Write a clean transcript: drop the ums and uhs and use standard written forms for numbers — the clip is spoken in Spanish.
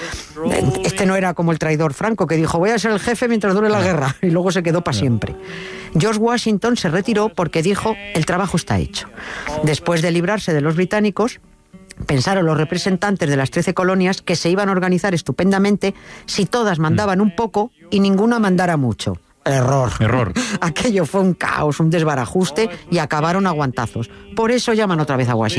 Este no era como el traidor Franco, que dijo, voy a ser el jefe mientras dure la guerra, y luego se quedó para siempre. George Washington se retiró porque dijo, el trabajo está hecho. Después de librarse de los británicos, pensaron los representantes de las 13 colonias que se iban a organizar estupendamente si todas mandaban un poco y ninguna mandara mucho. Error. Aquello fue un caos, un desbarajuste y acabaron a guantazos. Por eso llaman otra vez a Washington.